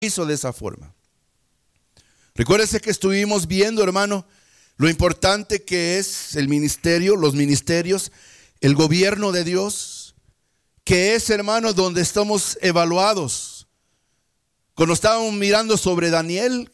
hizo de esa forma. Recuérdese que estuvimos viendo, hermano, lo importante que es el ministerio, los ministerios, el gobierno de Dios, que es, hermano, donde estamos evaluados. Cuando estábamos mirando sobre Daniel,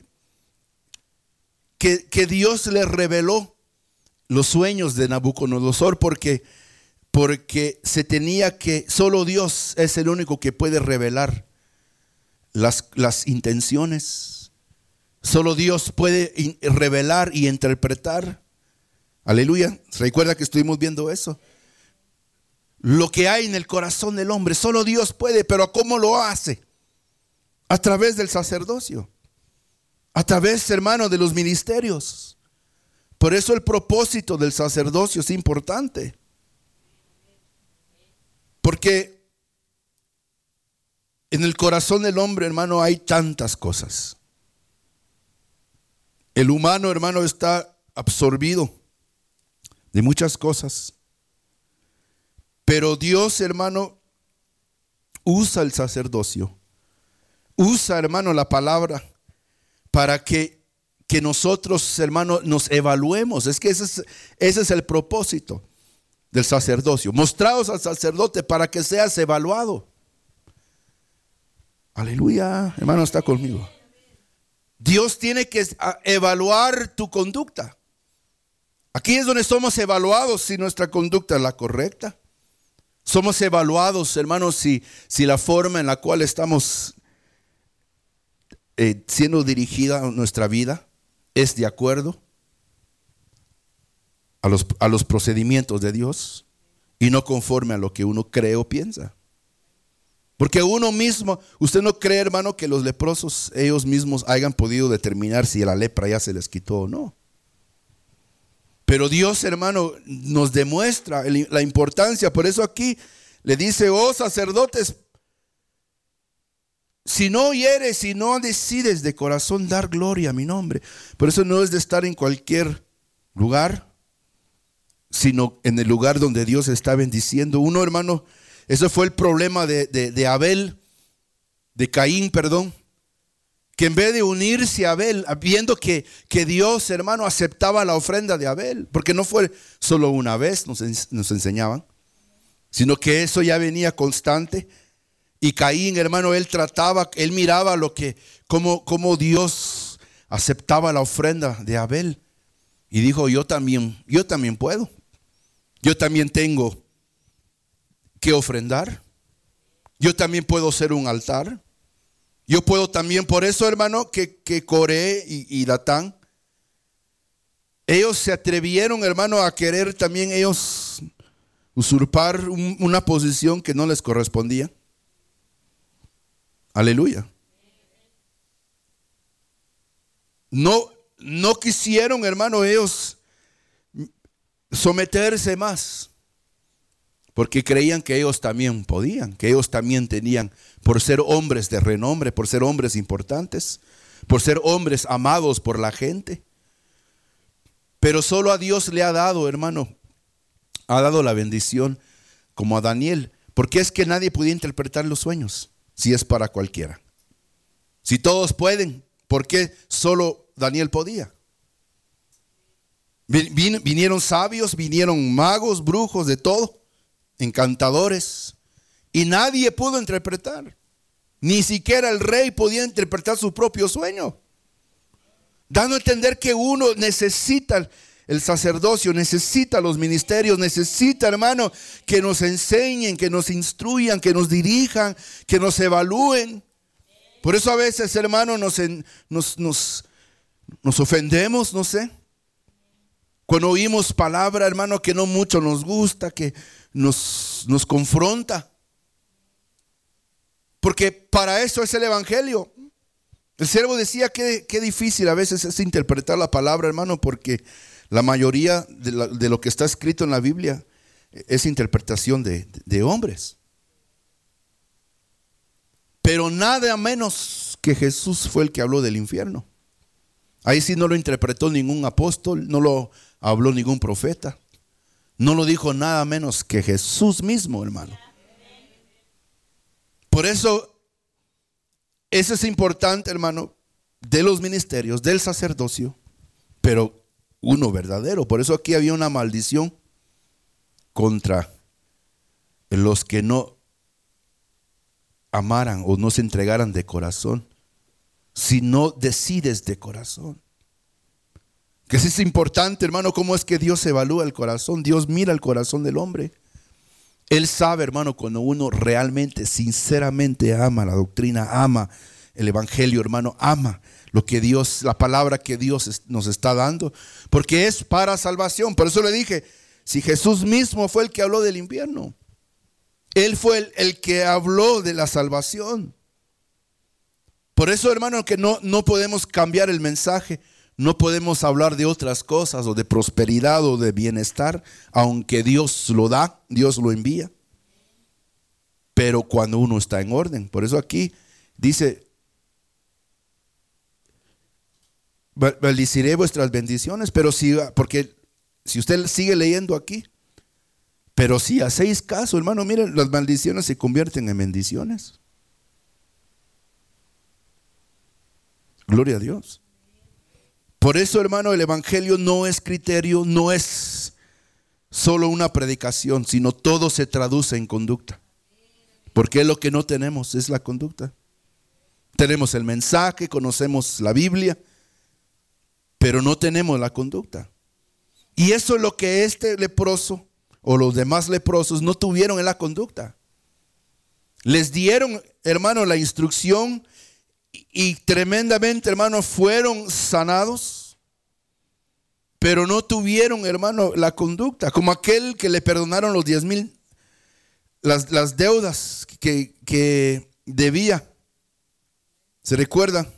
que Dios le reveló los sueños de Nabucodonosor, porque se tenía que, solo Dios es el único que puede revelar las intenciones. Solo Dios puede revelar y interpretar. Aleluya. Recuerda que estuvimos viendo eso. Lo que hay en el corazón del hombre, solo Dios puede, pero ¿cómo lo hace? A través del sacerdocio. A través, hermano, de los ministerios. Por eso el propósito del sacerdocio es importante. Porque en el corazón del hombre, hermano, hay tantas cosas. El humano, hermano, está absorbido de muchas cosas. Pero Dios, hermano, usa el sacerdocio. Usa, hermano, la palabra para que nosotros, hermano, nos evaluemos. Es que ese es el propósito del sacerdocio. Mostraos al sacerdote para que seas evaluado. Aleluya, hermano, está conmigo. Dios tiene que evaluar tu conducta. Aquí es donde somos evaluados si nuestra conducta es la correcta. Somos evaluados, hermanos, si la forma en la cual estamos siendo dirigida nuestra vida es de acuerdo a los procedimientos de Dios y no conforme a lo que uno cree o piensa. Porque uno mismo, usted no cree, hermano, que los leprosos ellos mismos hayan podido determinar si la lepra ya se les quitó o no. Pero Dios, hermano, nos demuestra la importancia. Por eso aquí le dice: oh sacerdotes, si no hieres, si no decides de corazón dar gloria a mi nombre. Por eso no es de estar en cualquier lugar, sino en el lugar donde Dios está bendiciendo. Uno, hermano, eso fue el problema de Abel, de Caín, perdón. Que en vez de unirse a Abel, viendo que Dios, hermano, aceptaba la ofrenda de Abel, porque no fue solo una vez, nos enseñaban, sino que eso ya venía constante. Y Caín, hermano, él miraba cómo Dios aceptaba la ofrenda de Abel. Y dijo: yo también puedo. Yo también tengo que ofrendar. Yo también puedo ser un altar. Yo puedo también, por eso, hermano, que Coré y Datán, ellos se atrevieron, hermano, a querer también ellos usurpar una posición que no les correspondía. Aleluya. No quisieron, hermano, ellos someterse más, porque creían que ellos también podían, que ellos también tenían, por ser hombres de renombre, por ser hombres importantes, por ser hombres amados por la gente. Pero solo a Dios le ha dado, hermano, ha dado la bendición como a Daniel. Porque es que nadie podía interpretar los sueños, si es para cualquiera. Si todos pueden, ¿por qué solo Daniel podía? Vinieron sabios, vinieron magos, brujos, de todo, encantadores, y nadie pudo interpretar. Ni siquiera el rey podía interpretar su propio sueño, dando a entender que uno necesita el sacerdocio, necesita los ministerios, necesita, hermano, que nos enseñen, que nos instruyan, que nos dirijan, que nos evalúen. Por eso a veces, hermano, nos ofendemos, no sé, cuando oímos palabra, hermano, que no mucho nos gusta, que nos confronta. Porque para eso es el evangelio. El siervo decía que difícil a veces es interpretar la palabra, hermano, porque la mayoría de lo que está escrito en la Biblia es interpretación de hombres. Pero nada menos que Jesús fue el que habló del infierno. Ahí sí no lo interpretó ningún apóstol, no lo habló ningún profeta. No lo dijo nada menos que Jesús mismo, hermano. Por eso Eso es importante, hermano, de los ministerios, del sacerdocio, pero uno verdadero. Por eso aquí había una maldición contra los que no amaran o no se entregaran de corazón, si no decides de corazón. Que sí es importante, hermano, cómo es que Dios evalúa el corazón. Dios mira el corazón del hombre. Él sabe, hermano, cuando uno realmente, sinceramente ama la doctrina, ama el evangelio, hermano, ama lo que Dios, la palabra que Dios nos está dando, porque es para salvación. Por eso le dije, si Jesús mismo fue el que habló del infierno, Él fue el que habló de la salvación. Por eso, hermano, que no podemos cambiar el mensaje. No podemos hablar de otras cosas o de prosperidad o de bienestar, aunque Dios lo da, Dios lo envía. Pero cuando uno está en orden. Por eso aquí dice, bendeciré vuestras bendiciones, pero porque si usted sigue leyendo aquí, pero si hacéis caso, hermano, miren, las maldiciones se convierten en bendiciones. Gloria a Dios. Por eso, hermano, el evangelio no es criterio, no es solo una predicación, sino todo se traduce en conducta. Porque lo que no tenemos es la conducta. Tenemos el mensaje, conocemos la Biblia, pero no tenemos la conducta. Y eso es lo que este leproso o los demás leprosos no tuvieron en la conducta. Les dieron, hermano, la instrucción y tremendamente, hermano, fueron sanados, pero no tuvieron, hermano, la conducta, como aquel que le perdonaron los 10,000, las deudas que debía. ¿Se recuerda?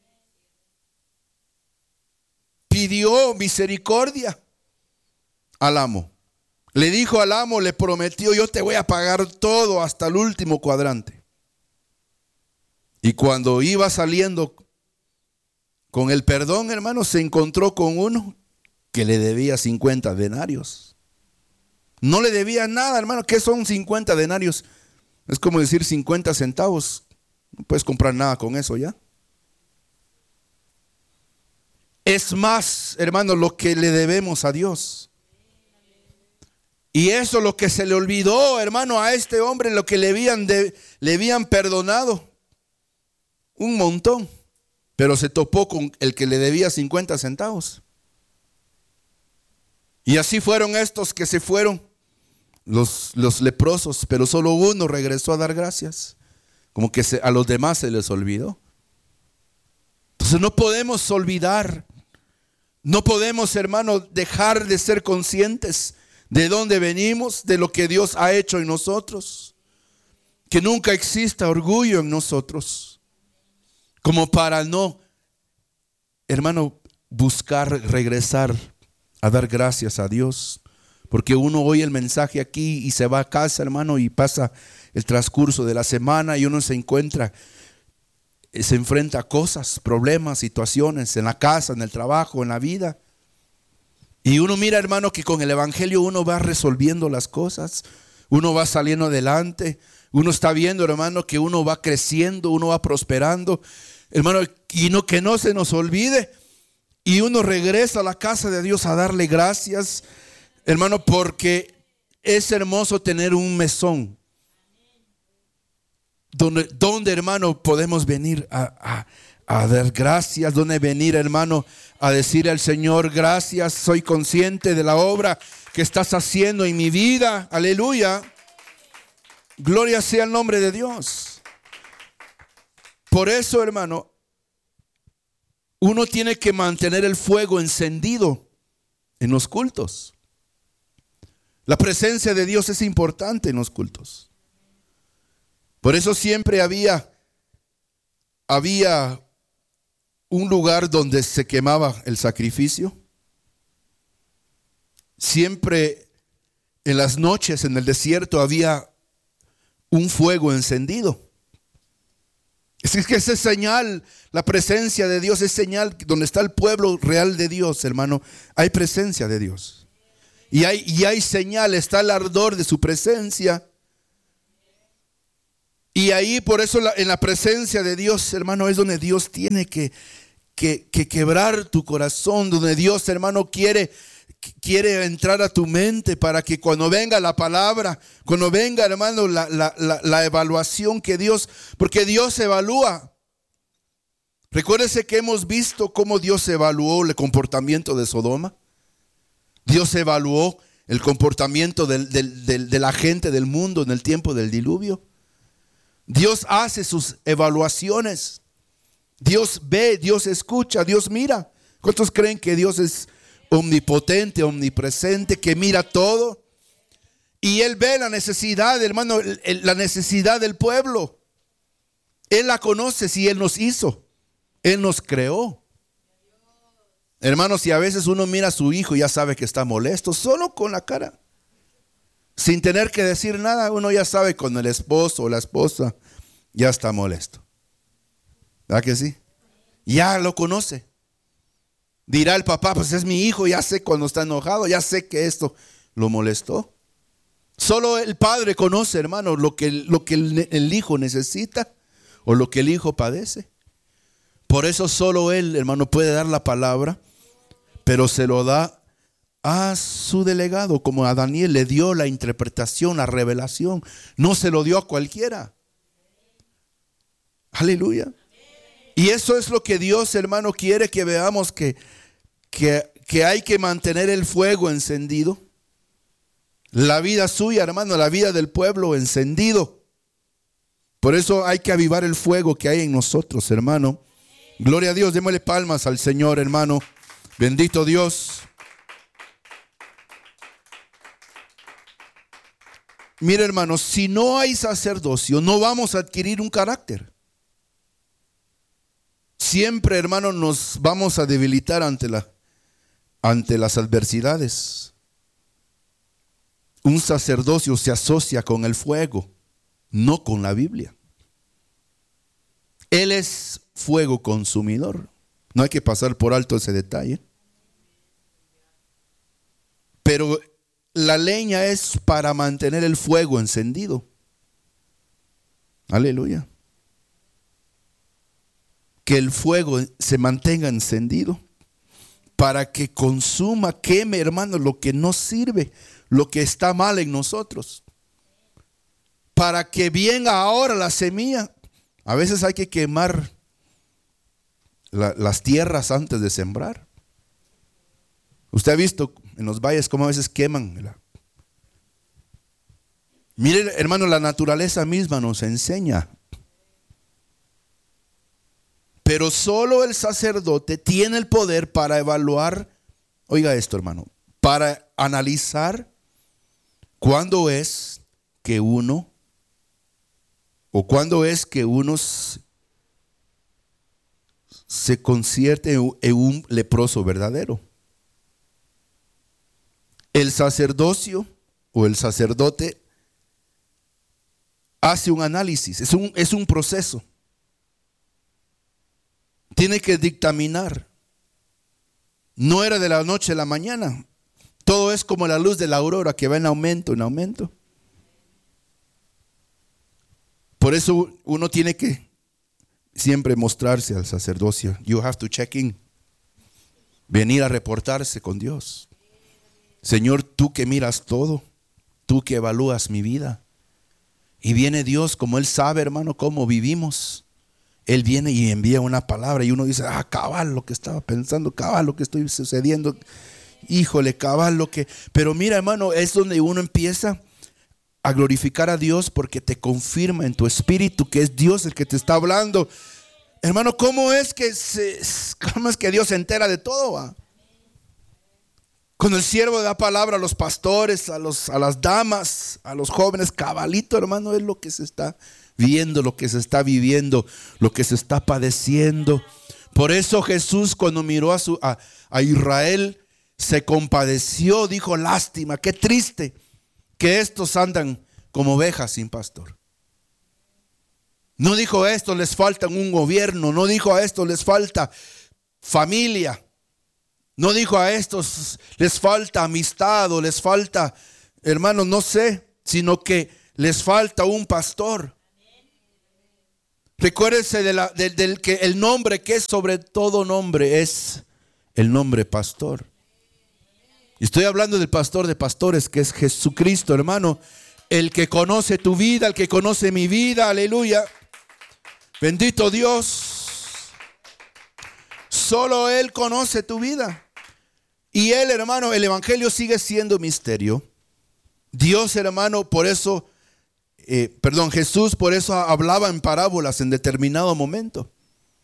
Pidió misericordia al amo. Le dijo al amo, le prometió, yo te voy a pagar todo hasta el último cuadrante. Y cuando iba saliendo con el perdón, hermano, se encontró con uno que le debía 50 denarios. No le debía nada, hermano. ¿Qué son 50 denarios? Es como decir 50 centavos. No puedes comprar nada con eso ya. Es más, hermano, lo que le debemos a Dios. Y eso es lo que se le olvidó, hermano, a este hombre, lo que le habían perdonado. Un montón. Pero se topó con el que le debía 50 centavos. Y así fueron estos que se fueron, los leprosos, pero solo uno regresó a dar gracias. Como que a los demás se les olvidó. Entonces no podemos olvidar. No podemos, hermano, dejar de ser conscientes de dónde venimos, de lo que Dios ha hecho en nosotros. Que nunca exista orgullo en nosotros. Como para no, hermano, buscar regresar a dar gracias a Dios. Porque uno oye el mensaje aquí y se va a casa, hermano, y pasa el transcurso de la semana y uno se enfrenta a cosas, problemas, situaciones en la casa, en el trabajo, en la vida. Y uno mira, hermano, que con el evangelio uno va resolviendo las cosas, uno va saliendo adelante, uno está viendo, hermano, que uno va creciendo, uno va prosperando, hermano, y que no se nos olvide. Y uno regresa a la casa de Dios a darle gracias, hermano, porque es hermoso tener un mesón donde hermano, podemos venir a dar gracias, donde venir, hermano, a decir al Señor, gracias, soy consciente de la obra que estás haciendo en mi vida. Aleluya. Gloria sea el nombre de Dios. Por eso, hermano, uno tiene que mantener el fuego encendido en los cultos. La presencia de Dios es importante en los cultos. Por eso siempre había un lugar donde se quemaba el sacrificio. Siempre en las noches en el desierto había un fuego encendido. Es que esa es señal, la presencia de Dios es señal. Donde está el pueblo real de Dios, hermano, hay presencia de Dios. Y hay señal, está el ardor de su presencia. Y ahí por eso en la presencia de Dios, hermano, es donde Dios tiene que quebrar tu corazón, donde Dios, hermano, quiere entrar a tu mente para que cuando venga la palabra, cuando venga, hermano, la evaluación que Dios, porque Dios evalúa. Recuérdese que hemos visto cómo Dios evaluó el comportamiento de Sodoma. Dios evaluó el comportamiento de la gente del mundo en el tiempo del diluvio. Dios hace sus evaluaciones. Dios ve, Dios escucha, Dios mira. ¿Cuántos creen que Dios es omnipotente, omnipresente, que mira todo? Y Él ve la necesidad, hermano, la necesidad del pueblo. Él la conoce, si Él nos hizo, Él nos creó. Hermanos, si a veces uno mira a su hijo y ya sabe que está molesto, solo con la cara, sin tener que decir nada, uno ya sabe cuando el esposo o la esposa ya está molesto. ¿Verdad que sí? Ya lo conoce. Dirá el papá, pues es mi hijo, ya sé cuando está enojado, ya sé que esto lo molestó. Solo el padre conoce, hermano, lo que el hijo necesita o lo que el hijo padece. Por eso solo él, hermano, puede dar la palabra, pero se lo da a su delegado, como a Daniel le dio la interpretación, la revelación. No se lo dio a cualquiera. Aleluya. Y eso es lo que Dios, hermano, quiere que veamos, que hay que mantener el fuego encendido. La vida suya, hermano, la vida del pueblo encendido. Por eso hay que avivar el fuego que hay en nosotros, hermano. Gloria a Dios, démosle palmas al Señor, hermano. Bendito Dios. Mire, hermano, si no hay sacerdocio, no vamos a adquirir un carácter. Siempre, hermano, nos vamos a debilitar ante las adversidades. Un sacerdocio se asocia con el fuego, no con la Biblia. Él es fuego consumidor. No hay que pasar por alto ese detalle. Pero la leña es para mantener el fuego encendido. Aleluya. Que el fuego se mantenga encendido para que consuma, queme, hermano, lo que no sirve, lo que está mal en nosotros. Para que venga ahora la semilla. A veces hay que quemar las tierras antes de sembrar. Usted ha visto en los valles cómo a veces queman. Mire, hermano, la naturaleza misma nos enseña. Pero solo el sacerdote tiene el poder para evaluar, oiga esto, hermano, para analizar cuándo es que uno se convierte en un leproso verdadero. El sacerdocio o el sacerdote hace un análisis, es un proceso. Tiene que dictaminar. No era de la noche a la mañana. Todo es como la luz de la aurora que va en aumento, en aumento. Por eso uno tiene que siempre mostrarse al sacerdocio. You have to check in. Venir a reportarse con Dios. Señor, tú que miras todo, tú que evalúas mi vida. Y viene Dios, como Él sabe, hermano, cómo vivimos. Él viene y envía una palabra y uno dice, cabal lo que estaba pensando, cabal lo que estoy sucediendo. Híjole, cabal lo que... Pero mira, hermano, es donde uno empieza a glorificar a Dios porque te confirma en tu espíritu que es Dios el que te está hablando. Hermano, ¿cómo es que Dios se entera de todo? Cuando el siervo da palabra a los pastores, a las damas, a los jóvenes, cabalito, hermano, es lo que se está viendo, lo que se está viviendo, lo que se está padeciendo. Por eso Jesús, cuando miró a Israel, se compadeció, dijo, lástima, qué triste que estos andan como ovejas sin pastor. No dijo, a estos les falta un gobierno, no dijo, a estos les falta familia, no dijo, a estos les falta amistad o les falta, hermanos, no sé, sino que les falta un pastor. Recuérdese del que el nombre que es sobre todo nombre es el nombre pastor. Estoy hablando del pastor de pastores, que es Jesucristo, hermano. El que conoce tu vida, el que conoce mi vida, aleluya. Bendito Dios. Solo Él conoce tu vida. Y Él, hermano, el evangelio sigue siendo misterio. Dios, hermano, por eso, Jesús por eso hablaba en parábolas en determinado momento.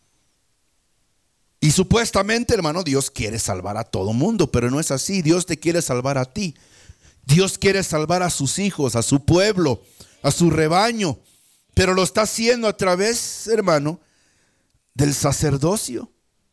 Y supuestamente, hermano, Dios quiere salvar a todo mundo, pero no es así. Dios te quiere salvar a ti. Dios quiere salvar a sus hijos, a su pueblo, a su rebaño. Pero lo está haciendo a través, hermano, del sacerdocio.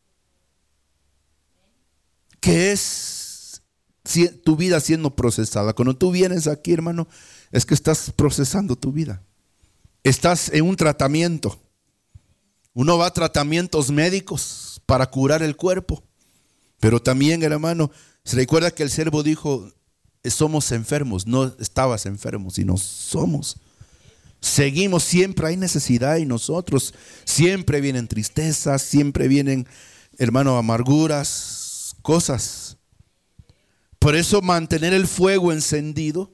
Que es tu vida siendo procesada. Cuando tú vienes aquí, hermano, es que estás procesando tu vida. Estás en un tratamiento. Uno va a tratamientos médicos para curar el cuerpo. Pero también, hermano, se recuerda que el siervo dijo, somos enfermos. No estabas enfermo, sino somos. Seguimos, siempre hay necesidad en nosotros. Siempre vienen tristezas, siempre vienen, hermano, amarguras, cosas. Por eso mantener el fuego encendido,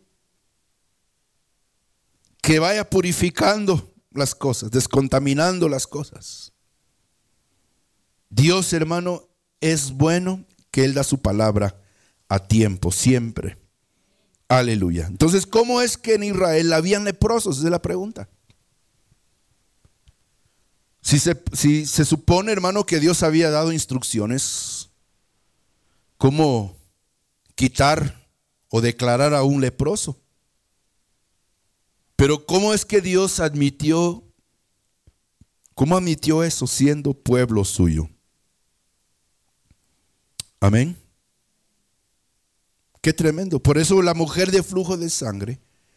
que vaya purificando las cosas, descontaminando las cosas. Dios, hermano, es bueno, que Él da su palabra a tiempo, siempre. Aleluya. Entonces, ¿cómo es que en Israel habían leprosos? Esa es la pregunta. Si se supone, hermano, que Dios había dado instrucciones cómo quitar o declarar a un leproso. Pero ¿cómo es que Dios admitió eso siendo pueblo suyo? Amén. Qué tremendo. Por eso la mujer de flujo de sangre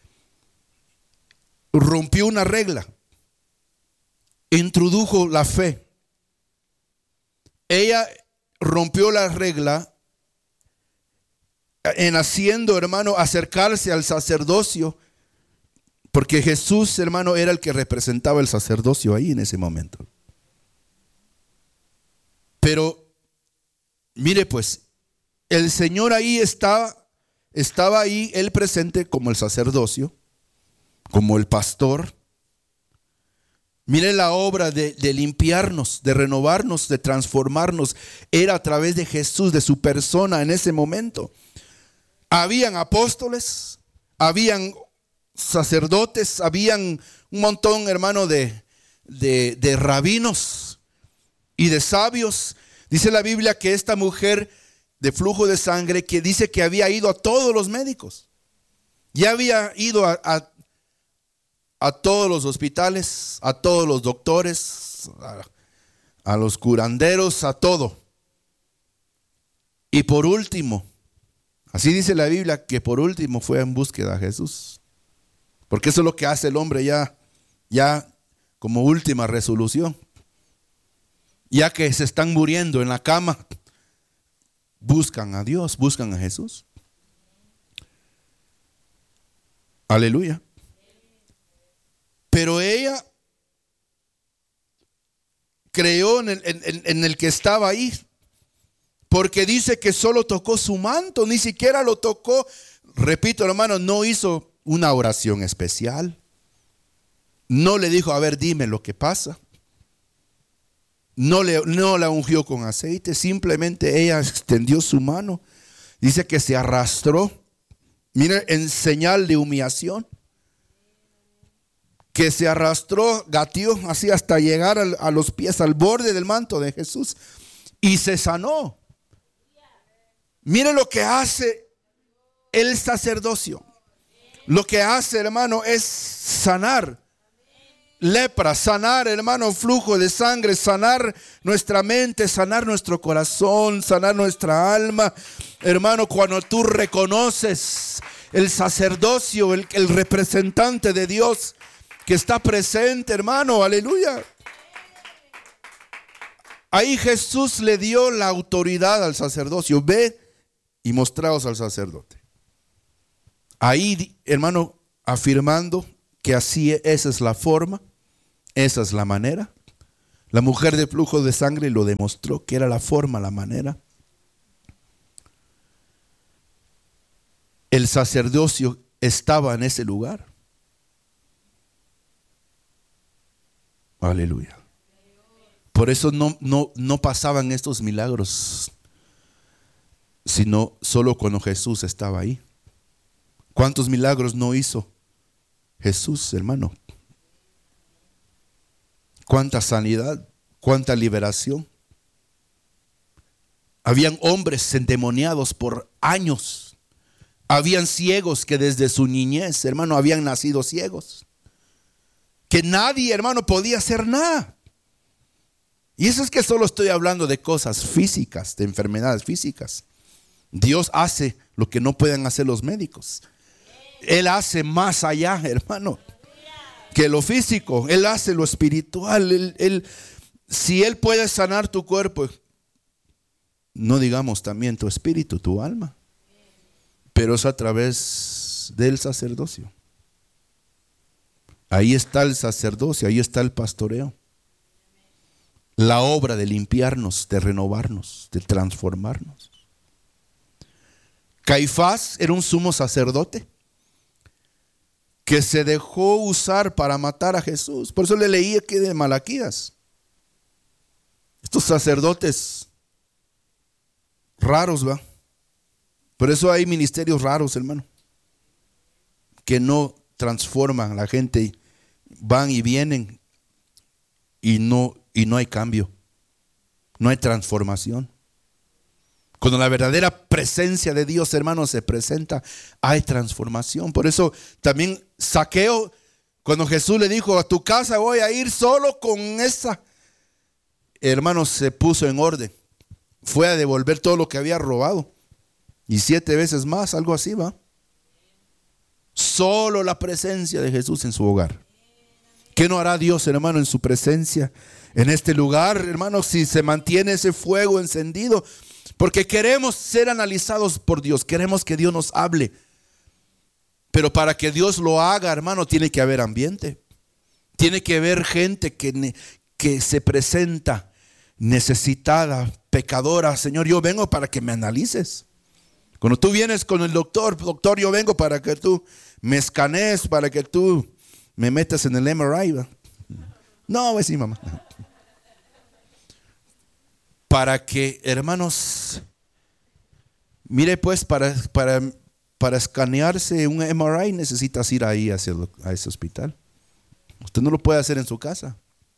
rompió una regla, introdujo la fe. Ella rompió la regla en haciendo, hermano, acercarse al sacerdocio, porque Jesús, hermano, era el que representaba el sacerdocio ahí en ese momento. Pero mire pues, el Señor ahí estaba ahí, Él presente como el sacerdocio, como el pastor. Mire la obra de limpiarnos, de renovarnos, de transformarnos. Era a través de Jesús, de su persona en ese momento. Habían apóstoles, habían sacerdotes, habían un montón, hermano, de rabinos y de sabios. Dice la Biblia que esta mujer de flujo de sangre, que dice que había ido a todos los médicos, ya había ido a todos los hospitales, a todos los doctores, a los curanderos, a todo. Y por último, así dice la Biblia, que por último fue en búsqueda de Jesús. Porque eso es lo que hace el hombre ya como última resolución. Ya que se están muriendo en la cama, buscan a Dios, buscan a Jesús. Aleluya. Pero ella creyó en el que estaba ahí, porque dice que solo tocó su manto, ni siquiera lo tocó. Repito, hermano, no hizo una oración especial. No le dijo, a ver, dime lo que pasa. No la ungió con aceite, simplemente ella extendió su mano. Dice que se arrastró, mire, en señal de humillación. Que se arrastró, gateó así hasta llegar a los pies, al borde del manto de Jesús, y se sanó. Mire lo que hace el sacerdocio. Lo que hace, hermano, es sanar lepra, sanar, hermano, flujo de sangre, sanar nuestra mente, sanar nuestro corazón, sanar nuestra alma. Hermano, cuando tú reconoces el sacerdocio, el representante de Dios que está presente, hermano, aleluya. Ahí Jesús le dio la autoridad al sacerdocio. Ve y mostraos al sacerdote. Ahí, hermano, afirmando que así esa es la forma. Esa es la manera. La mujer de flujo de sangre lo demostró, que era la forma, la manera. El sacerdocio estaba en ese lugar. Aleluya. Por eso no pasaban estos milagros, sino solo cuando Jesús estaba ahí. ¿Cuántos milagros no hizo Jesús, hermano? ¿Cuánta sanidad? ¿Cuánta liberación? Habían hombres endemoniados por años. Habían ciegos que desde su niñez, hermano, habían nacido ciegos. Que nadie, hermano, podía hacer nada. Y eso es que solo estoy hablando de cosas físicas, de enfermedades físicas. Dios hace lo que no pueden hacer los médicos. Él hace más allá, hermano, que lo físico. Él hace lo espiritual. Si Él puede sanar tu cuerpo, no digamos también tu espíritu, tu alma. Pero es a través del sacerdocio. Ahí está el sacerdocio, ahí está el pastoreo. La obra de limpiarnos, de renovarnos, de transformarnos. Caifás era un sumo sacerdote que se dejó usar para matar a Jesús. Por eso le leí aquí de Malaquías. Estos sacerdotes raros, ¿va? Por eso hay ministerios raros, hermano, que no transforman a la gente. Van y vienen y no hay cambio, no hay transformación. Cuando la verdadera presencia de Dios, hermano, se presenta, hay transformación. Por eso también Zaqueo, cuando Jesús le dijo: a tu casa voy a ir solo con esa, hermano, se puso en orden. Fue a devolver todo lo que había robado. Y 7 veces más, algo así, va. Solo la presencia de Jesús en su hogar. ¿Qué no hará Dios, hermano, en su presencia en este lugar, hermano, si se mantiene ese fuego encendido? Porque queremos ser analizados por Dios, queremos que Dios nos hable. Pero para que Dios lo haga, hermano, tiene que haber ambiente. Tiene que haber gente que se presenta necesitada, pecadora. Señor, yo vengo para que me analices. Cuando tú vienes con el doctor, yo vengo para que tú me escanees, para que tú me metas en el MRI. ¿Va? No, sí, mamá. Para que, hermanos, mire pues, para escanearse un MRI necesitas ir ahí a ese hospital. Usted no lo puede hacer en su casa.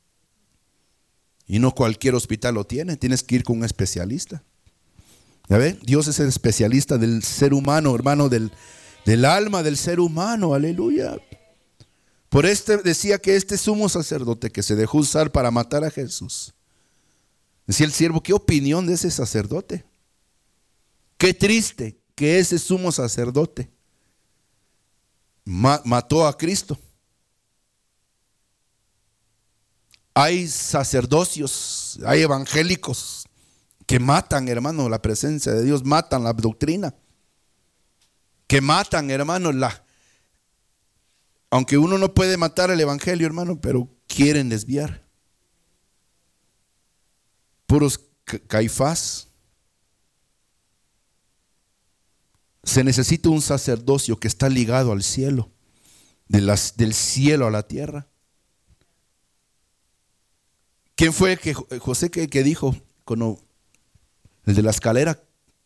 Y no cualquier hospital lo tiene. Tienes que ir con un especialista. ¿Ya ve? Dios es el especialista del ser humano, hermano, del alma del ser humano. Aleluya. Por decía que este sumo sacerdote que se dejó usar para matar a Jesús. Decía el siervo: ¿qué opinión de ese sacerdote? Qué triste que ese sumo sacerdote mató a Cristo. Hay sacerdocios, hay evangélicos que matan, hermano, la presencia de Dios, matan la doctrina, que matan, hermano, aunque uno no puede matar el evangelio, hermano, pero quieren desviar. Puros Caifás. Se necesita un sacerdocio que está ligado al cielo, del cielo a la tierra. ¿Quién fue José que dijo cuando el de la escalera?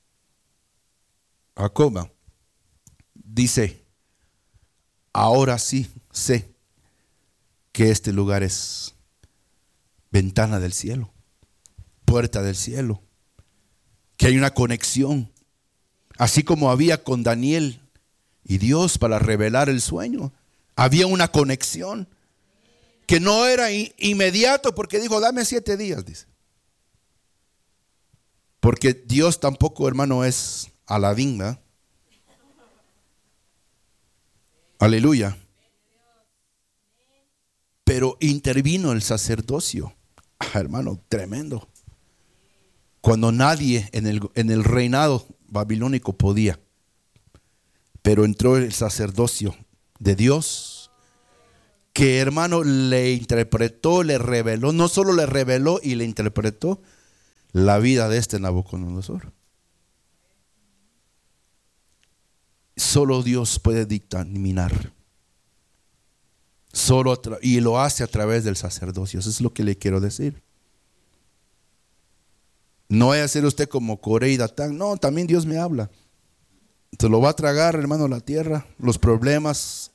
Jacob dice: ahora sí sé que este lugar es ventana del cielo, puerta del cielo, que hay una conexión, así como había con Daniel y Dios para revelar el sueño. Había una conexión que no era inmediato, porque dijo: dame 7 días, dice. Porque Dios tampoco, hermano, es Aladín, ¿verdad? Aleluya. Pero intervino el sacerdocio, hermano, tremendo. Cuando nadie en el reinado babilónico podía. Pero entró el sacerdocio de Dios, que, hermano, le interpretó, le reveló, no solo le reveló y le interpretó la vida de este Nabucodonosor. Solo Dios puede dictaminar. Y lo hace a través del sacerdocio. Eso es lo que le quiero decir. No vaya a ser usted como Coré y Datán. No, también Dios me habla. Se lo va a tragar, hermano, la tierra, los problemas.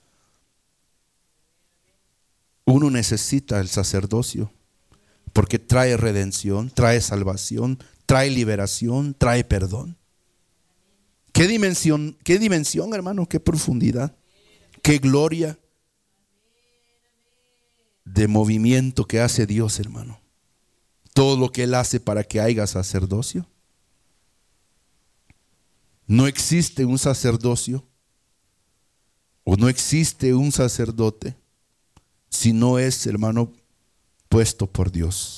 Uno necesita el sacerdocio porque trae redención, trae salvación, trae liberación, trae perdón. ¿Qué dimensión, hermano? ¿Qué profundidad? ¿Qué gloria de movimiento que hace Dios, hermano? Todo lo que Él hace para que haya sacerdocio. No existe un sacerdocio o no existe un sacerdote si no es, hermano, puesto por Dios.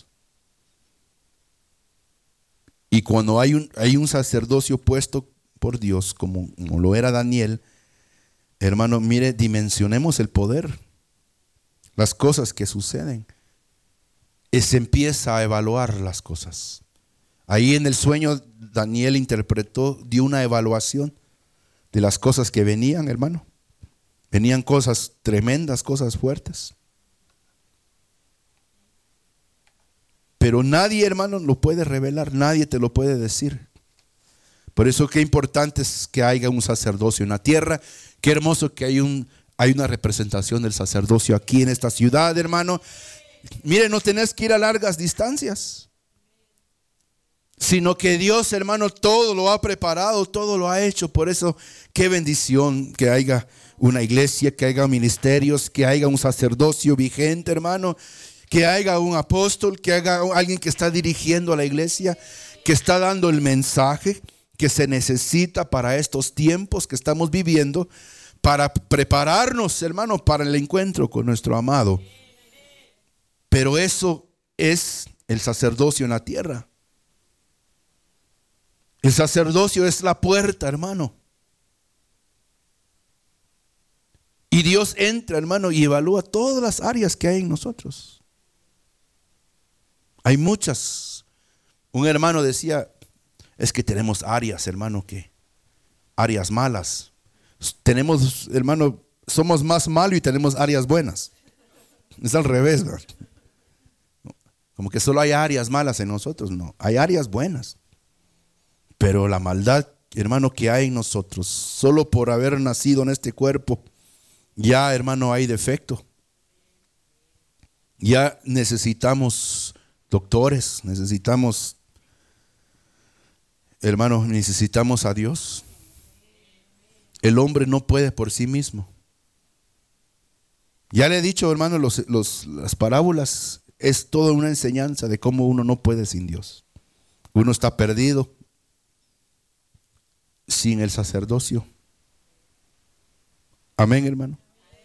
Y cuando hay un sacerdocio puesto por Dios, como lo era Daniel, hermano, mire, dimensionemos el poder, las cosas que suceden. Se empieza a evaluar las cosas. Ahí en el sueño Daniel interpretó, dio una evaluación de las cosas que venían, hermano. Venían cosas tremendas, cosas fuertes. Pero nadie, hermano, lo puede revelar, nadie te lo puede decir. Por eso qué importante es que haya un sacerdocio en la tierra. Qué hermoso que hay una representación del sacerdocio aquí en esta ciudad, hermano. Mire, no tenés que ir a largas distancias, sino que Dios, hermano, todo lo ha preparado, todo lo ha hecho. Por eso qué bendición que haya una iglesia, que haya ministerios, que haya un sacerdocio vigente, hermano, que haya un apóstol, que haya alguien que está dirigiendo a la iglesia, que está dando el mensaje que se necesita para estos tiempos que estamos viviendo, para prepararnos, hermano, para el encuentro con nuestro amado. Pero eso es el sacerdocio en la tierra. El sacerdocio es la puerta, hermano. Y Dios entra, hermano, y evalúa todas las áreas que hay en nosotros. Hay muchas. Un hermano decía, es que tenemos áreas, hermano, áreas malas. Tenemos, hermano, somos más malos y tenemos áreas buenas. Es al revés, ¿verdad? Como que solo hay áreas malas en nosotros. No, hay áreas buenas. Pero la maldad, hermano, que hay en nosotros, solo por haber nacido en este cuerpo, ya, hermano, hay defecto. Ya necesitamos doctores, necesitamos, hermano, necesitamos a Dios. El hombre no puede por sí mismo. Ya le he dicho, hermano, las parábolas es toda una enseñanza de cómo uno no puede sin Dios. Uno está perdido sin el sacerdocio. Amén, hermano.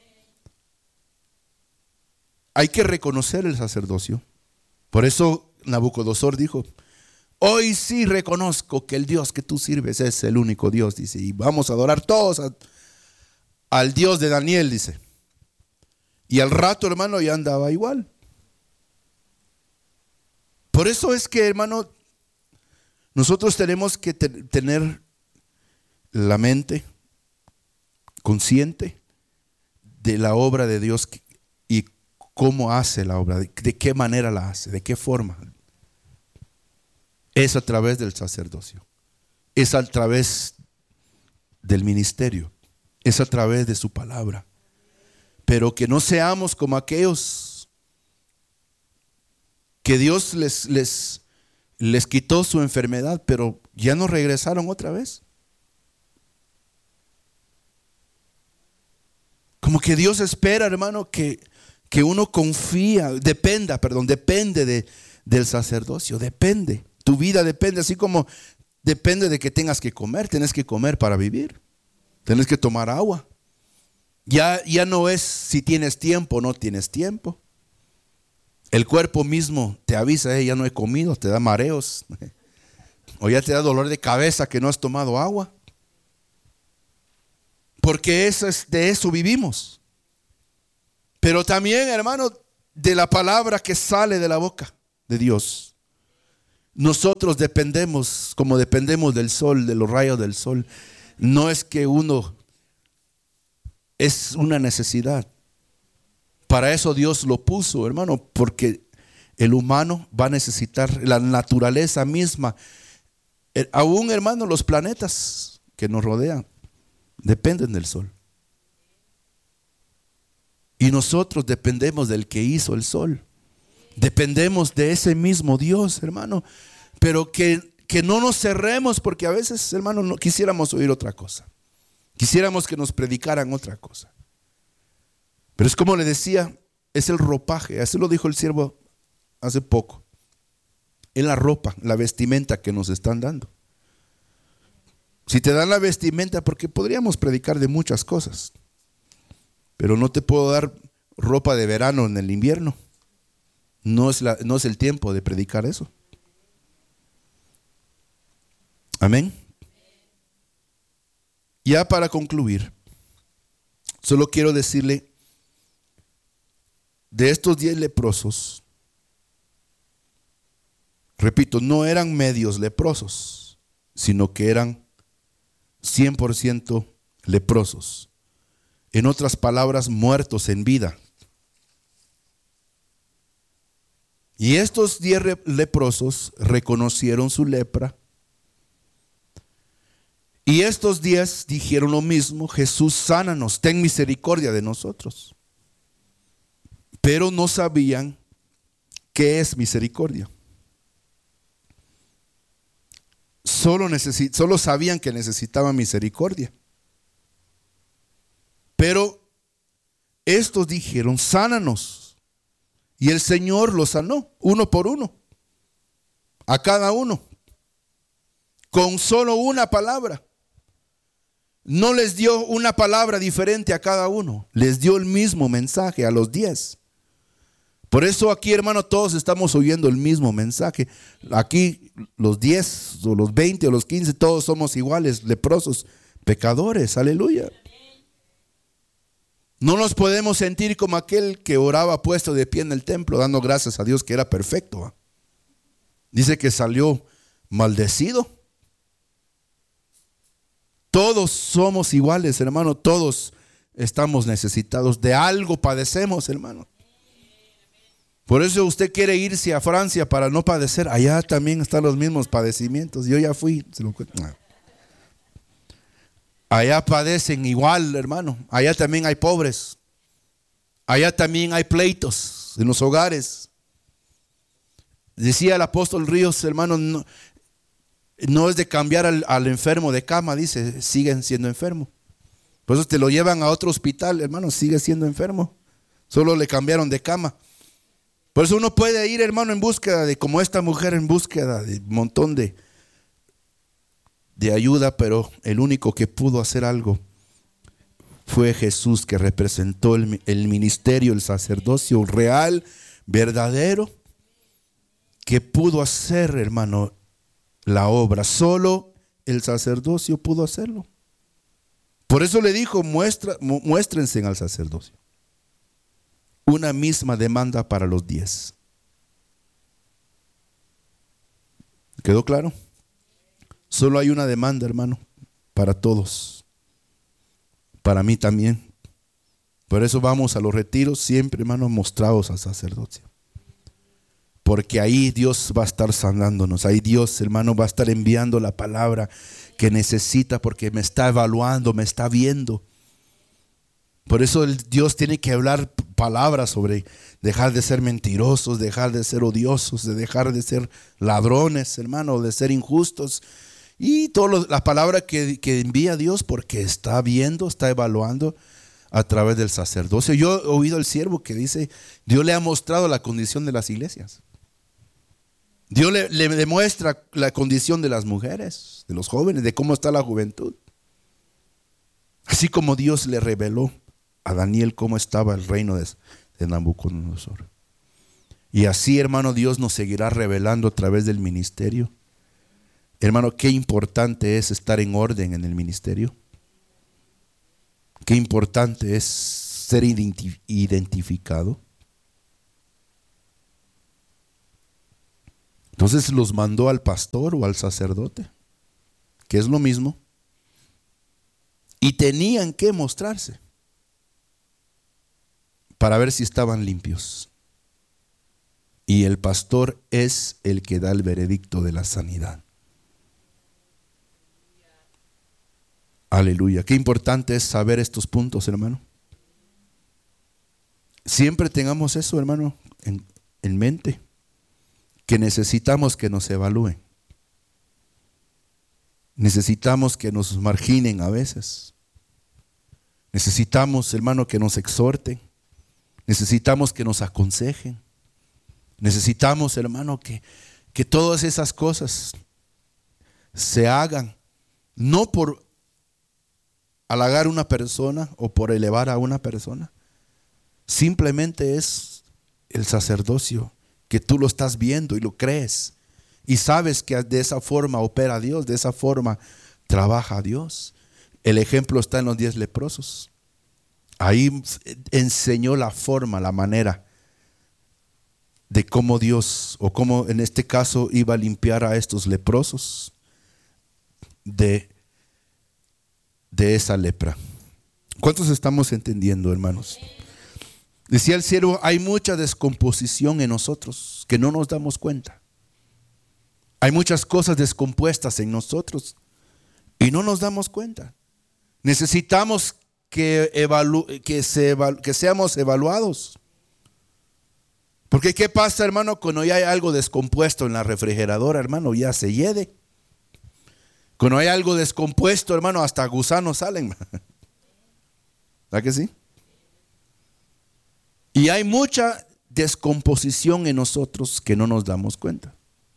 Hay que reconocer el sacerdocio. Por eso Nabucodonosor dijo, hoy sí reconozco que el Dios que tú sirves es el único Dios, dice, y vamos a adorar todos al Dios de Daniel, dice. Y al rato, hermano, ya andaba igual. Por eso es que, hermano, nosotros tenemos que tener la mente consciente de la obra de Dios y cómo hace la obra, de qué manera la hace, de qué forma. Es a través del sacerdocio, es a través del ministerio, es a través de su palabra. Pero que no seamos como aquellos que Dios les quitó su enfermedad, pero ya no regresaron otra vez. Como que Dios espera, hermano, que uno depende del sacerdocio, depende. Tu vida depende, así como depende de que tengas que comer, tienes que comer para vivir, tienes que tomar agua. Ya no es si tienes tiempo o no tienes tiempo. El cuerpo mismo te avisa, ya no he comido, te da mareos. O ya te da dolor de cabeza que no has tomado agua. Porque de eso vivimos. Pero también, hermano, de la palabra que sale de la boca de Dios. Nosotros dependemos, como dependemos del sol, de los rayos del sol. No es que uno, es una necesidad. Para eso Dios lo puso, hermano, porque el humano va a necesitar la naturaleza misma. Aún, hermano, los planetas que nos rodean dependen del sol. Y nosotros dependemos del que hizo el sol. Dependemos de ese mismo Dios, hermano. Pero que no nos cerremos, porque a veces, hermano, no quisiéramos oír otra cosa. Quisiéramos que nos predicaran otra cosa. Pero es como le decía, es el ropaje. Así lo dijo el siervo hace poco. Es la ropa, la vestimenta que nos están dando. Si te dan la vestimenta, porque podríamos predicar de muchas cosas, pero no te puedo dar ropa de verano en el invierno. No es el tiempo de predicar eso. Amén. Ya para concluir, solo quiero decirle, de estos 10 leprosos, repito, no eran medios leprosos, sino que eran 100% leprosos. En otras palabras, muertos en vida. Y estos 10 leprosos reconocieron su lepra. Y estos 10 dijeron lo mismo: Jesús, sánanos, ten misericordia de nosotros. Pero no sabían qué es misericordia. Solo sabían que necesitaban misericordia. Pero estos dijeron: sánanos. Y el Señor los sanó, uno por uno, a cada uno, con solo una palabra. No les dio una palabra diferente a cada uno, les dio el mismo mensaje a los 10. Por eso aquí, hermano, todos estamos oyendo el mismo mensaje. Aquí los 10 o los 20 o los 15, todos somos iguales, leprosos, pecadores, aleluya. No nos podemos sentir como aquel que oraba puesto de pie en el templo, dando gracias a Dios que era perfecto. Dice que salió maldecido. Todos somos iguales, hermano. Todos estamos necesitados. De algo padecemos, hermano. Por eso usted quiere irse a Francia para no padecer. Allá también están los mismos padecimientos. Yo ya fui. Allá padecen igual, hermano. Allá también hay pobres. Allá también hay pleitos en los hogares. Decía el apóstol Ríos, hermano, no es de cambiar al enfermo de cama, dice, siguen siendo enfermos. Por eso te lo llevan a otro hospital, hermano, sigue siendo enfermo. Solo le cambiaron de cama. Por eso uno puede ir, hermano, en búsqueda de, como esta mujer, en búsqueda de un montón de ayuda, pero el único que pudo hacer algo fue Jesús, que representó el ministerio, el sacerdocio real, verdadero, que pudo hacer, hermano, la obra. Solo el sacerdocio pudo hacerlo. Por eso le dijo: muéstrense al sacerdocio. Una misma demanda para los 10. ¿Quedó claro? Solo hay una demanda, hermano, para todos. Para mí también. Por eso vamos a los retiros siempre, hermano, mostrados al sacerdocio. Porque ahí Dios va a estar sanándonos. Ahí Dios, hermano, va a estar enviando la palabra que necesita, porque me está evaluando, me está viendo. Por eso Dios tiene que hablar palabras sobre dejar de ser mentirosos, dejar de ser odiosos, de dejar de ser ladrones, hermano, de ser injustos. Y toda la palabra que envía Dios, porque está viendo, está evaluando a través del sacerdocio. Yo he oído al siervo que dice: Dios le ha mostrado la condición de las iglesias. Dios le demuestra la condición de las mujeres, de los jóvenes, de cómo está la juventud. Así como Dios le reveló a Daniel cómo estaba el reino de Nabucodonosor. Y así, hermano, Dios nos seguirá revelando a través del ministerio. Hermano, qué importante es estar en orden en el ministerio. Qué importante es ser identificado. Entonces los mandó al pastor o al sacerdote, que es lo mismo, y tenían que mostrarse para ver si estaban limpios. Y el pastor es el que da el veredicto de la sanidad. Aleluya. Qué importante es saber estos puntos, hermano. Siempre tengamos eso, hermano, en mente, que necesitamos que nos evalúen. Necesitamos que nos marginen a veces. Necesitamos, hermano, que nos exhorten. Necesitamos que nos aconsejen. Necesitamos, hermano, que todas esas cosas se hagan, no por halagar a una persona o por elevar a una persona. Simplemente es el sacerdocio, que tú lo estás viendo y lo crees. Y sabes que de esa forma opera Dios, de esa forma trabaja Dios. El ejemplo está en los 10 leprosos. Ahí enseñó la forma, la manera de cómo Dios, o cómo en este caso iba a limpiar a estos leprosos de esa lepra. ¿Cuántos estamos entendiendo, hermanos? Decía el siervo, hay mucha descomposición en nosotros que no nos damos cuenta. Hay muchas cosas descompuestas en nosotros y no nos damos cuenta. Necesitamos que seamos evaluados. Porque ¿qué pasa, hermano? Cuando ya hay algo descompuesto en la refrigeradora, hermano, ya se hiede. Cuando hay algo descompuesto, hermano, hasta gusanos salen. ¿Verdad que sí? Y hay mucha descomposición en nosotros que no nos damos cuenta.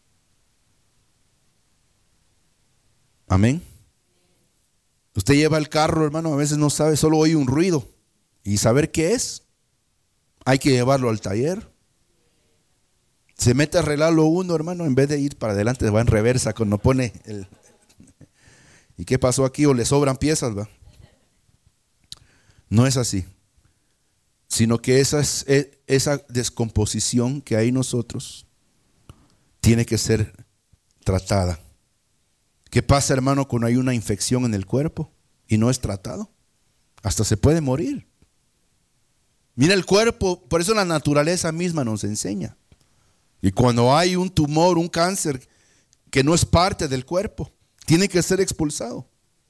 Amén. Usted lleva el carro, hermano, a veces no sabe, solo oye un ruido. Y saber qué es, hay que llevarlo al taller. Se mete a arreglarlo uno, hermano, en vez de ir para adelante, va en reversa cuando pone el... ¿Y qué pasó aquí? O le sobran piezas, ¿va? No es así. Sino que esa descomposición que hay en nosotros tiene que ser tratada. ¿Qué pasa, hermano, cuando hay una infección en el cuerpo y no es tratado? Hasta se puede morir. Mira el cuerpo, por eso la naturaleza misma nos enseña. Y cuando hay un tumor, un cáncer que no es parte del cuerpo, tiene que ser expulsado.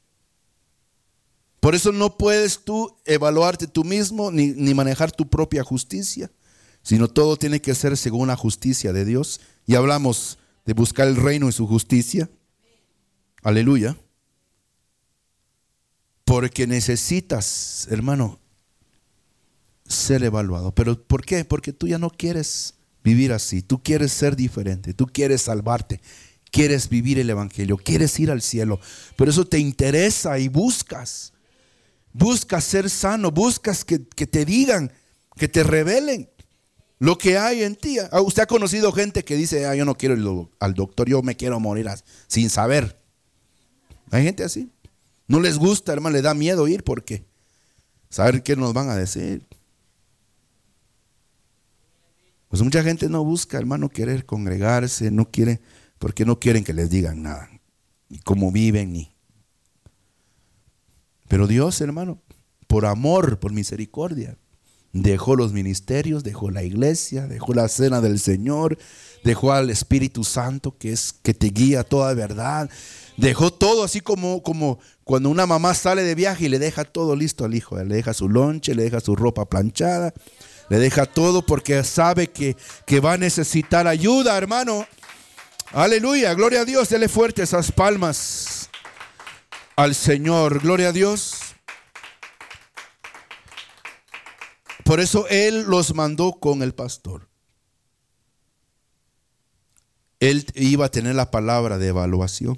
Por eso no puedes tú evaluarte tú mismo ni manejar tu propia justicia, sino todo tiene que ser según la justicia de Dios. Y hablamos de buscar el reino y su justicia. Aleluya. Porque necesitas, hermano, ser evaluado. ¿Pero por qué? Porque tú ya no quieres vivir así. Tú quieres ser diferente. Tú quieres salvarte. Quieres vivir el evangelio. Quieres ir al cielo. Por eso te interesa y buscas. Buscas ser sano. Buscas que te digan, que te revelen lo que hay en ti. Usted ha conocido gente que dice, yo no quiero ir al doctor, yo me quiero morir sin saber. Hay gente así. No les gusta, hermano, le da miedo ir porque saber qué nos van a decir. Pues mucha gente no busca, hermano, querer congregarse, no quiere, porque no quieren que les digan nada, ni cómo viven, ni. Pero Dios, hermano, por amor, por misericordia, dejó los ministerios, dejó la iglesia, dejó la cena del Señor, dejó al Espíritu Santo que te guía a toda verdad. Dejó todo así como cuando una mamá sale de viaje y le deja todo listo al hijo. Le deja su lonche, le deja su ropa planchada, le deja todo porque sabe que va a necesitar ayuda, hermano. Aleluya, gloria a Dios. Dele fuerte esas palmas al Señor. Gloria a Dios. Por eso Él los mandó con el pastor. Él iba a tener la palabra de evaluación.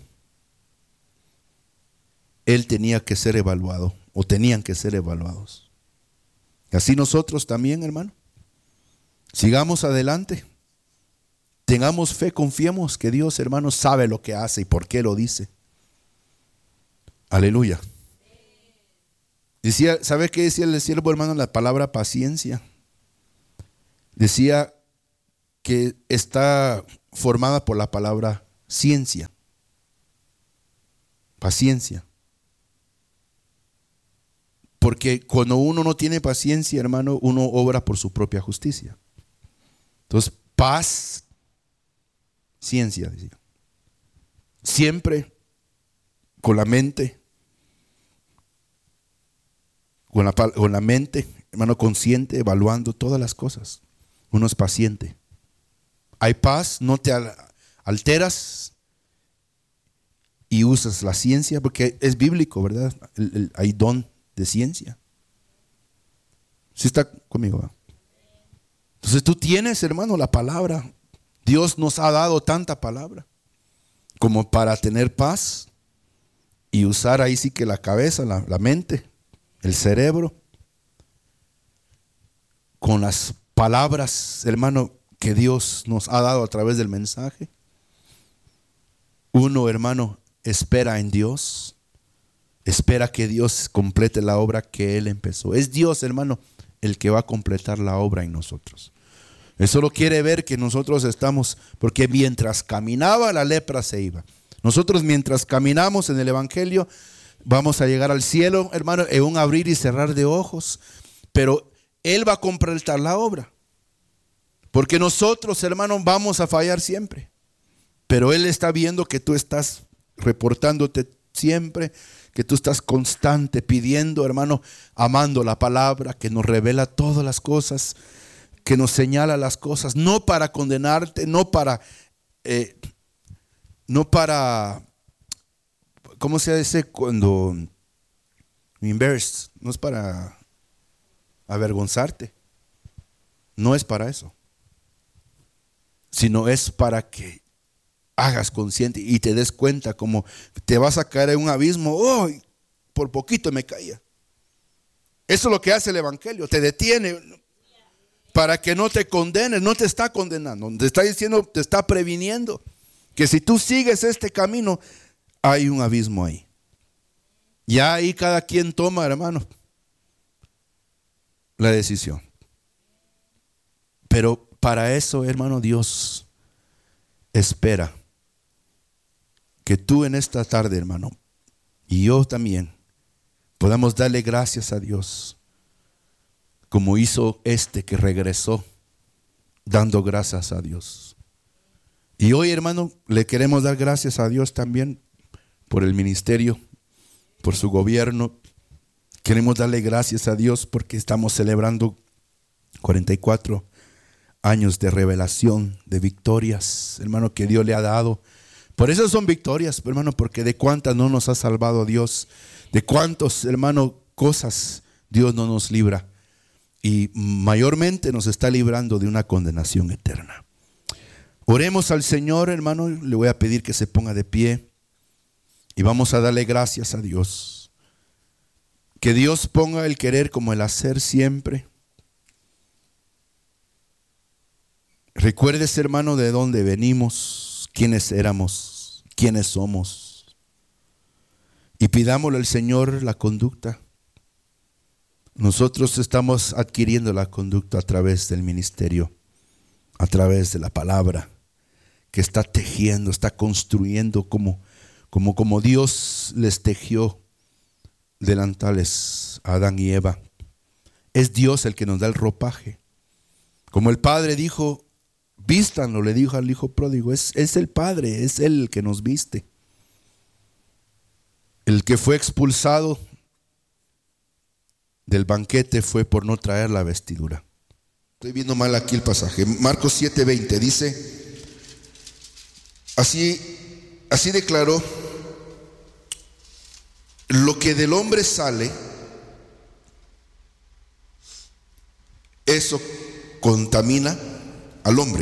Él tenía que ser evaluado, o tenían que ser evaluados. Y así nosotros también, hermano. Sigamos adelante. Tengamos fe, confiemos que Dios, hermano, sabe lo que hace y por qué lo dice. Aleluya. Decía, ¿sabe qué decía el siervo, hermano? La palabra paciencia. Decía que está formada por la palabra ciencia. Paciencia. Porque cuando uno no tiene paciencia, hermano, uno obra por su propia justicia. Entonces, paz, ciencia, decía. Siempre con la mente, con la mente, hermano, consciente, evaluando todas las cosas. Uno es paciente. Hay paz, no te alteras y usas la ciencia, porque es bíblico, ¿verdad? Hay don de ciencia. ¿Sí está conmigo? ¿Va? Entonces tú tienes, hermano, la palabra. Dios nos ha dado tanta palabra como para tener paz y usar ahí sí que la cabeza, la mente, el cerebro, con las palabras, hermano, que Dios nos ha dado a través del mensaje. Uno, hermano, espera en Dios, espera que Dios complete la obra que Él empezó. Es Dios, hermano, el que va a completar la obra en nosotros. Él solo quiere ver que nosotros estamos, porque mientras caminaba la lepra se iba. Nosotros mientras caminamos en el Evangelio vamos a llegar al cielo, hermano, en un abrir y cerrar de ojos, pero Él va a completar la obra. Porque nosotros, hermano, vamos a fallar siempre. Pero Él está viendo que tú estás reportándote siempre, que tú estás constante pidiendo, hermano, amando la palabra que nos revela todas las cosas, que nos señala las cosas, no para condenarte, no para, ¿cómo se dice cuando inverse? No es para avergonzarte, no es para eso, sino es para que hagas consciente y te des cuenta como te vas a caer en un abismo. Oh, por poquito me caía. Eso es lo que hace el Evangelio, te detiene para que no te condenes. No te está condenando, te está diciendo, te está previniendo que si tú sigues este camino hay un abismo ahí. Ya ahí cada quien toma, hermano, la decisión. Pero para eso, hermano, Dios espera que tú en esta tarde, hermano, y yo también, podamos darle gracias a Dios, como hizo este que regresó, dando gracias a Dios. Y hoy, hermano, le queremos dar gracias a Dios también por el ministerio, por su gobierno. Queremos darle gracias a Dios porque estamos celebrando 44 años de revelación, de victorias, hermano, que Dios le ha dado. Por eso son victorias, hermano, porque de cuántas no nos ha salvado Dios, de cuántos, hermano, cosas Dios no nos libra. Y mayormente nos está librando de una condenación eterna. Oremos al Señor, hermano. Le voy a pedir que se ponga de pie y vamos a darle gracias a Dios. Que Dios ponga el querer como el hacer siempre. Recuérdese, hermano, de dónde venimos, quiénes éramos, quiénes somos. Y pidámosle al Señor la conducta. Nosotros estamos adquiriendo la conducta a través del ministerio, a través de la palabra que está tejiendo, está construyendo como Dios les tejió delantales a Adán y Eva. Es Dios el que nos da el ropaje. Como el Padre dijo, vístanlo, le dijo al Hijo pródigo, es el Padre, es Él el que nos viste. El que fue expulsado del banquete fue por no traer la vestidura. Estoy viendo mal aquí el pasaje. Marcos 7:20 dice, así declaró, lo que del hombre sale, eso contamina al hombre,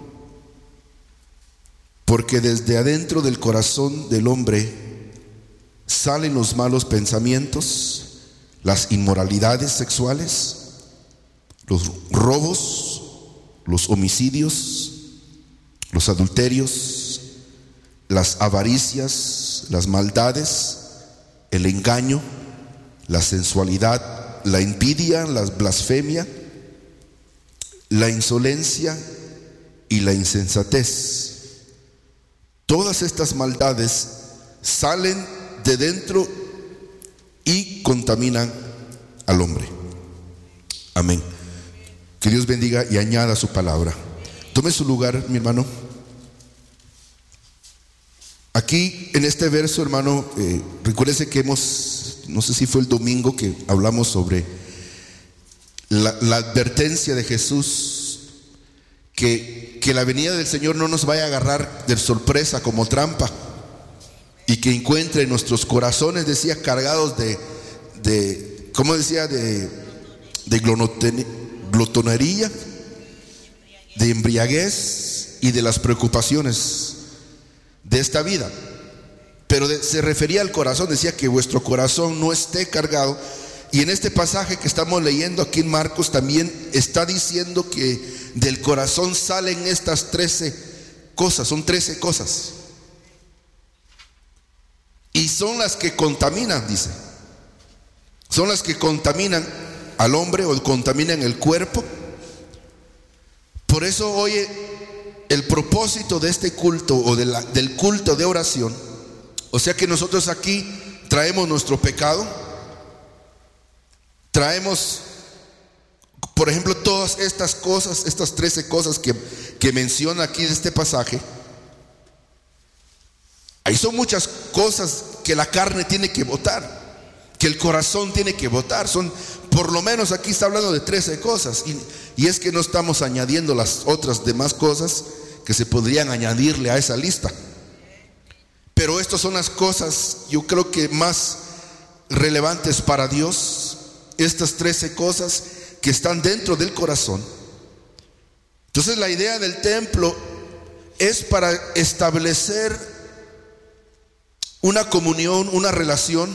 porque desde adentro del corazón del hombre salen los malos pensamientos, las inmoralidades sexuales, los robos, los homicidios, los adulterios, las avaricias, las maldades, el engaño, la sensualidad, la envidia, la blasfemia, la insolencia y la insensatez. Todas estas maldades salen de dentro y contaminan al hombre. Amén. Que Dios bendiga y añada su palabra. Tome su lugar, mi hermano. Aquí en este verso, hermano, recuérdese que no sé si fue el domingo que hablamos sobre la advertencia de Jesús, que la venida del Señor no nos vaya a agarrar de sorpresa como trampa, y que encuentre nuestros corazones, decía, cargados ¿cómo decía? De glotonería, de embriaguez y de las preocupaciones de esta vida. Pero se refería al corazón, decía que vuestro corazón no esté cargado. Y en este pasaje que estamos leyendo aquí en Marcos también está diciendo que del corazón salen estas 13 cosas, son 13 cosas. Y son las que contaminan, dice. Son las que contaminan al hombre o contaminan el cuerpo. Por eso hoy el propósito de este culto o del culto de oración, o sea que nosotros aquí traemos nuestro pecado, traemos, por ejemplo, todas estas cosas, estas 13 cosas que menciona aquí en este pasaje. Ahí son muchas cosas que la carne tiene que botar, que el corazón tiene que botar. Son, por lo menos aquí está hablando de 13 cosas. Y es que no estamos añadiendo las otras demás cosas que se podrían añadirle a esa lista. Pero estas son las cosas, yo creo que más relevantes para Dios. Estas 13 cosas que están dentro del corazón. Entonces la idea del templo es para establecer una comunión, una relación.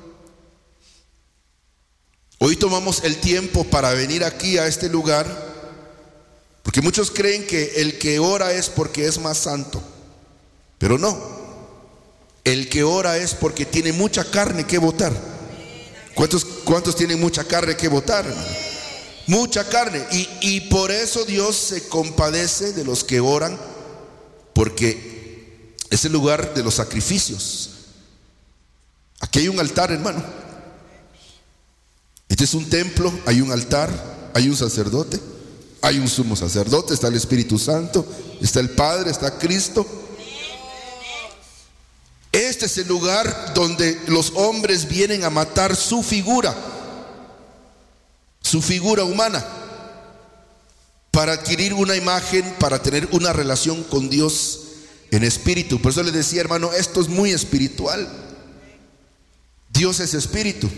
Hoy tomamos el tiempo para venir aquí a este lugar, porque muchos creen que el que ora es porque es más santo, pero no. El que ora es porque tiene mucha carne que botar. ¿Cuántos tienen mucha carne que botar, hermano? Mucha carne. Y por eso Dios se compadece de los que oran, porque es el lugar de los sacrificios. Aquí hay un altar, hermano. Este es un templo, hay un altar, hay un sacerdote, hay un sumo sacerdote, está el Espíritu Santo, está el Padre, está Cristo. Este es el lugar donde los hombres vienen a matar su figura humana, para adquirir una imagen, para tener una relación con Dios en espíritu. Por eso les decía, hermano, esto es muy espiritual. Dios es espíritu.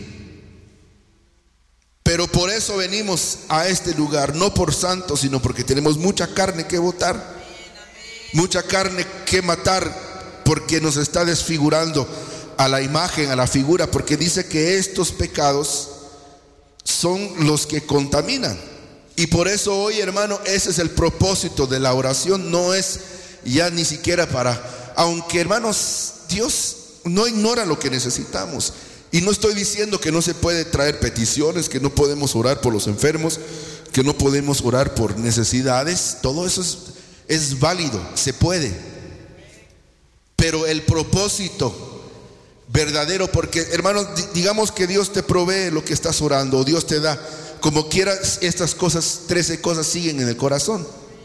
Pero por eso venimos a este lugar, no por santos, sino porque tenemos mucha carne que botar, mucha carne que matar, porque nos está desfigurando a la imagen, a la figura, porque dice que estos pecados son los que contaminan. Y por eso hoy, hermano, ese es el propósito de la oración. No es ya ni siquiera aunque, hermanos, Dios no ignora lo que necesitamos. Y no estoy diciendo que no se puede traer peticiones, que no podemos orar por los enfermos, que no podemos orar por necesidades. Todo eso es válido, se puede. Pero el propósito verdadero, porque, hermano, digamos que Dios te provee lo que estás orando, o Dios te da, como quieras, estas cosas, 13 cosas siguen en el corazón.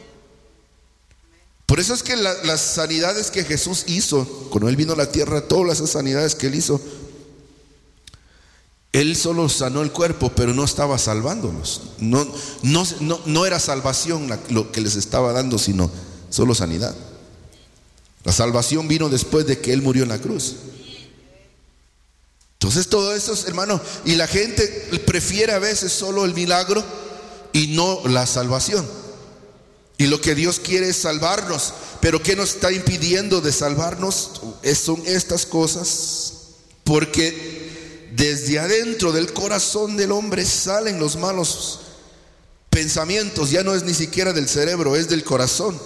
Por eso es que las sanidades que Jesús hizo cuando Él vino a la tierra, todas esas sanidades que Él hizo, Él solo sanó el cuerpo, pero no estaba salvándolos. No era salvación lo que les estaba dando, sino solo sanidad. La salvación vino después de que Él murió en la cruz. Entonces todo eso, hermano, y la gente prefiere a veces solo el milagro y no la salvación. Y lo que Dios quiere es salvarnos. Pero ¿qué nos está impidiendo de salvarnos? Son estas cosas. Porque desde adentro del corazón del hombre salen los malos pensamientos. Ya no es ni siquiera del cerebro, es del corazón.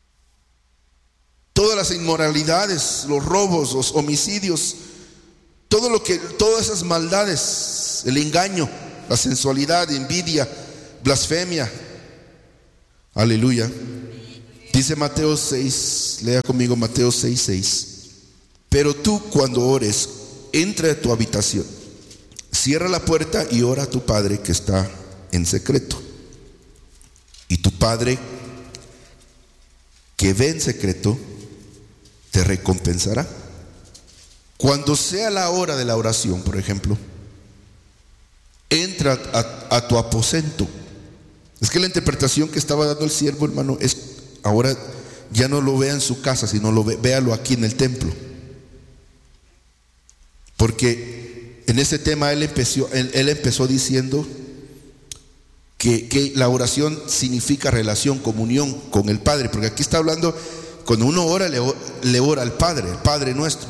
Todas las inmoralidades, los robos, los homicidios, todas esas maldades, el engaño, la sensualidad, envidia, blasfemia. Aleluya. Dice Mateo 6, lea conmigo Mateo 6:6. Pero tú, cuando ores, entra a tu habitación, cierra la puerta y ora a tu Padre que está en secreto. Y tu Padre que ve en secreto te recompensará. Cuando sea la hora de la oración, por ejemplo, entra a tu aposento. Es que la interpretación que estaba dando el siervo, hermano, es ahora ya no lo vea en su casa, sino véalo aquí en el templo. Porque en ese tema él empezó diciendo que la oración significa relación, comunión con el Padre. Porque aquí está hablando, cuando uno ora, le ora al Padre, el Padre nuestro.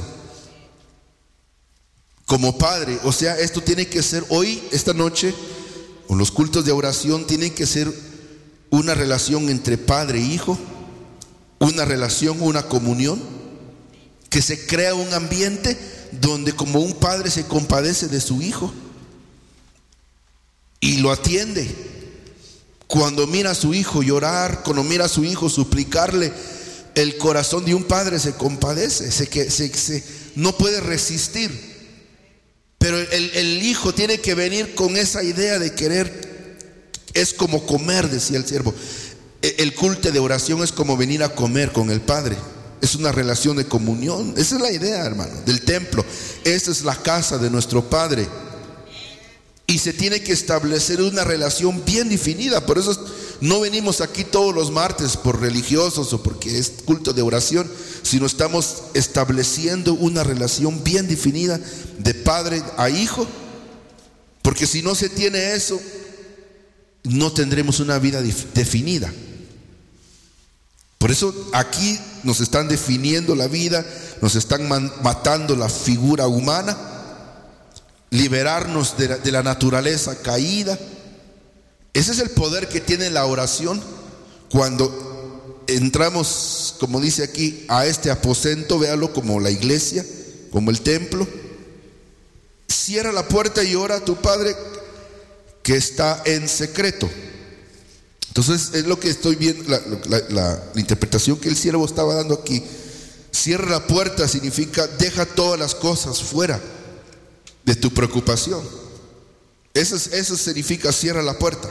Como Padre, o sea, esto tiene que ser hoy, esta noche, con los cultos de oración, tienen que ser una relación entre Padre e Hijo, una relación, una comunión, que se crea un ambiente donde como un padre se compadece de su hijo y lo atiende. Cuando mira a su hijo llorar, cuando mira a su hijo suplicarle, el corazón de un padre se compadece, no puede resistir. Pero el hijo tiene que venir con esa idea de querer, es como comer, decía el siervo. El culto de oración es como venir a comer con el Padre. Es una relación de comunión. Esa es la idea, hermano, del templo. Esta es la casa de nuestro Padre. Y se tiene que establecer una relación bien definida. Por eso no venimos aquí todos los martes por religiosos o porque es culto de oración, sino estamos estableciendo una relación bien definida de padre a hijo. Porque si no se tiene eso, no tendremos una vida definida. Por eso aquí nos están definiendo la vida, nos están matando la figura humana, liberarnos de la naturaleza caída. Ese es el poder que tiene la oración cuando entramos, como dice aquí, a este aposento. Véalo como la iglesia, como el templo. Cierra la puerta y ora a tu Padre que está en secreto. Entonces es lo que estoy viendo, la interpretación que el siervo estaba dando aquí. Cierra la puerta significa deja todas las cosas fuera de tu preocupación. Eso significa cierra la puerta.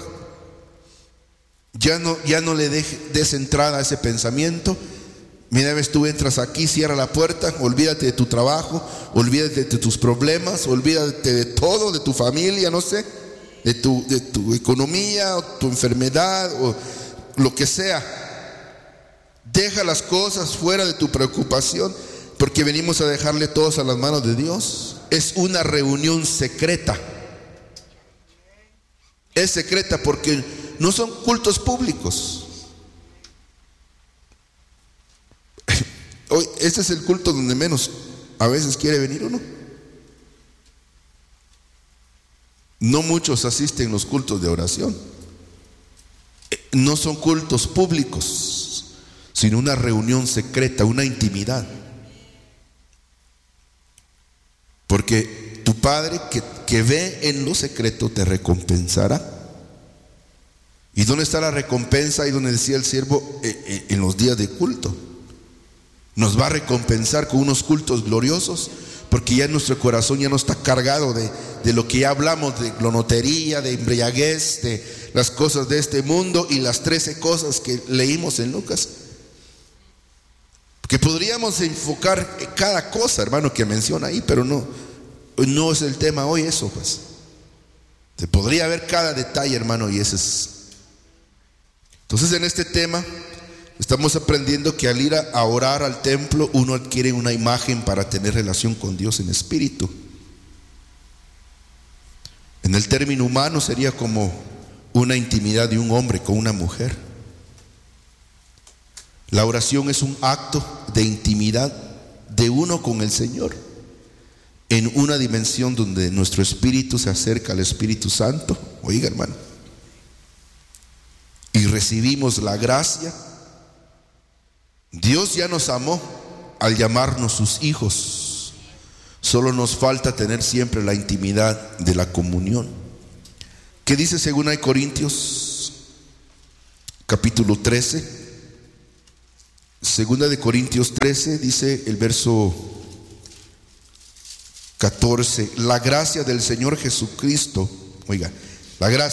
Ya no le des entrada a ese pensamiento. Mira, ves, tú entras aquí, cierra la puerta, olvídate de tu trabajo, olvídate de tus problemas, olvídate de todo, de tu familia, no sé, de tu economía, o tu enfermedad, o lo que sea. Deja las cosas fuera de tu preocupación, porque venimos a dejarle todos a las manos de Dios. Es una reunión secreta. Es secreta porque no son cultos públicos. Hoy, este es el culto donde menos a veces quiere venir uno. No muchos asisten a los cultos de oración. No son cultos públicos, sino una reunión secreta, una intimidad. Porque tu Padre que ve en lo secreto te recompensará. ¿Y dónde está la recompensa? Ahí donde decía el siervo, en los días de culto. Nos va a recompensar con unos cultos gloriosos, porque ya nuestro corazón ya no está cargado de lo que ya hablamos, de glonotería, de embriaguez, de las cosas de este mundo y las 13 cosas que leímos en Lucas. Que podríamos enfocar cada cosa, hermano, que menciona ahí, pero no es el tema hoy eso, pues. Se podría ver cada detalle, hermano, y ese es. Entonces, en este tema estamos aprendiendo que al ir a orar al templo, uno adquiere una imagen para tener relación con Dios en espíritu. En el término humano sería como una intimidad de un hombre con una mujer. La oración es un acto de intimidad de uno con el Señor, en una dimensión donde nuestro espíritu se acerca al Espíritu Santo. Oiga, hermano, y recibimos la gracia. Dios ya nos amó al llamarnos sus hijos Solo nos falta tener siempre la intimidad de la comunión. ¿Qué dice 2 Corintios capítulo 13? 2 Corintios 13 dice el verso 14: la gracia del Señor Jesucristo, oiga, la gracia